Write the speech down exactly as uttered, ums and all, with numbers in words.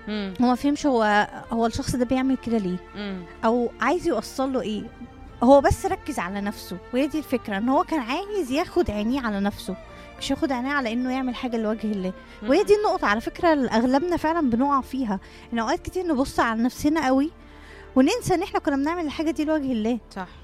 مم. هو ما فهمش هو هو الشخص ده بيعمل كده ليه، مم. او عايز يوصل له ايه. هو بس ركز على نفسه، وهي دي الفكره، ان هو كان عايز ياخد عينيه على نفسه، مش ياخد عينيه على انه يعمل حاجه لوجه الله. وهي دي النقطه على فكره اللي اغلبنا فعلا بنقع فيها، ان اوقات كتير نبص على نفسنا قوي وننسى ان احنا كنا بنعمل الحاجه دي لوجه الله. صح.